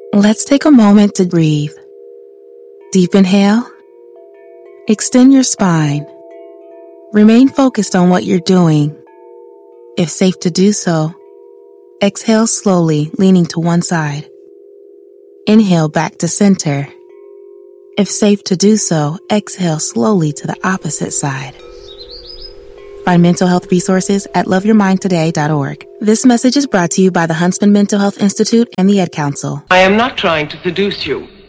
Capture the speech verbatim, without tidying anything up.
Let's take a moment to breathe. Deep inhale. Extend your spine. Remain focused on what you're doing. If safe to do so, exhale slowly, leaning to one side. Inhale back to center. If safe to do so, exhale slowly to the opposite side. Find mental health resources at love your mind today dot org. This message is brought to you by the Huntsman Mental Health Institute and the Ad Council. I am not trying to seduce you.